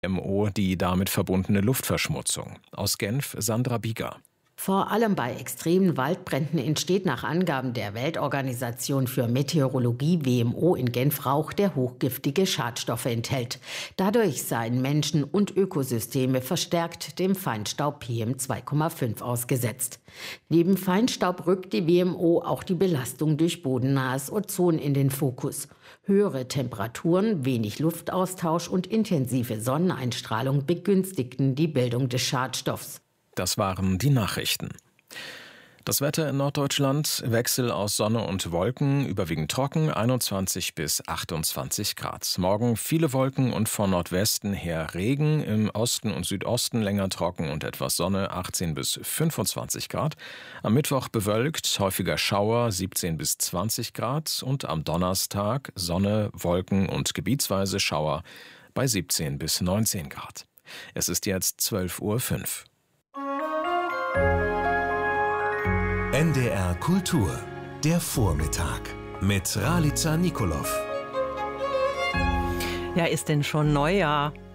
WMO die damit verbundene Luftverschmutzung. Aus Genf Sandra Bieger. Vor allem bei extremen Waldbränden entsteht nach Angaben der Weltorganisation für Meteorologie WMO in Genf Rauch, der hochgiftige Schadstoffe enthält. Dadurch seien Menschen und Ökosysteme verstärkt dem Feinstaub PM2,5 ausgesetzt. Neben Feinstaub rückt die WMO auch die Belastung durch bodennahes Ozon in den Fokus. Höhere Temperaturen, wenig Luftaustausch und intensive Sonneneinstrahlung begünstigten die Bildung des Schadstoffs. Das waren die Nachrichten. Das Wetter in Norddeutschland: Wechsel aus Sonne und Wolken, überwiegend trocken, 21 bis 28 Grad. Morgen viele Wolken und von Nordwesten her Regen, im Osten und Südosten länger trocken und etwas Sonne, 18 bis 25 Grad. Am Mittwoch bewölkt, häufiger Schauer, 17 bis 20 Grad. Und am Donnerstag Sonne, Wolken und gebietsweise Schauer bei 17 bis 19 Grad. Es ist jetzt 12:05 Uhr. NDR Kultur, der Vormittag mit Ralica Nikolov. Ja, ist denn schon Neujahr?